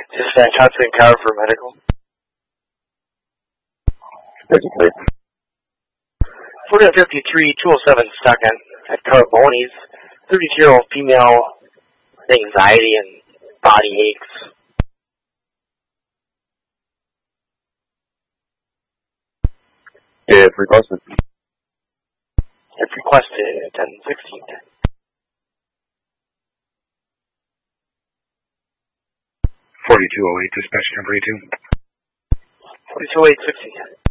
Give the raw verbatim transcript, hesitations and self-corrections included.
Dispatch Hudson Car for medical. four fifty-three, two oh seven Stockton at Carboni's. thirty-year-old female with anxiety and body aches. If requested. If requested, ten sixteen. forty-two oh eight, dispatch number eighty-two. forty-two oh eight, sixteen.